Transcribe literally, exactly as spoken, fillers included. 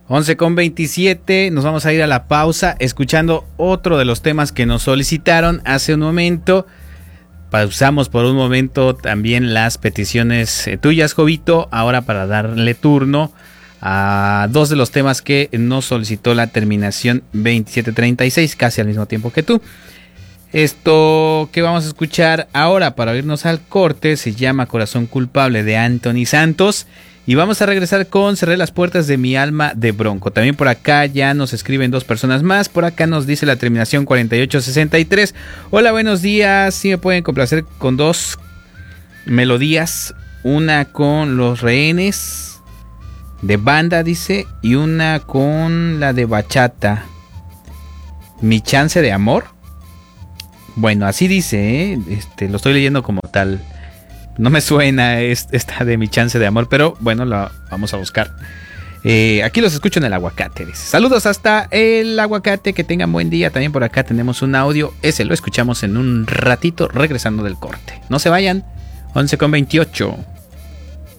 once con veintisiete, nos vamos a ir a la pausa escuchando otro de los temas que nos solicitaron hace un momento. Pausamos por un momento también las peticiones eh, tuyas, Jovito, ahora para darle turno a dos de los temas que nos solicitó la terminación veintisiete treinta y seis, casi al mismo tiempo que tú. Esto que vamos a escuchar ahora para irnos al corte se llama Corazón Culpable de Anthony Santos. Y vamos a regresar con Cerré las puertas de mi alma de Bronco. También por acá ya nos escriben dos personas más. Por acá nos dice la terminación cuarenta y ocho sesenta y tres. Hola, buenos días. Si me pueden complacer con dos melodías. Una con Los Rehenes de Banda, dice. Y una con la de Bachata. Mi chance de amor. Bueno, así dice, ¿eh? Este, lo estoy leyendo como tal. No me suena esta de Mi chance de amor, pero bueno, la vamos a buscar. Eh, aquí los escucho en el Aguacate, dice. Saludos hasta el Aguacate, que tengan buen día. También por acá tenemos un audio, ese lo escuchamos en un ratito regresando del corte. No se vayan, once con veintiocho.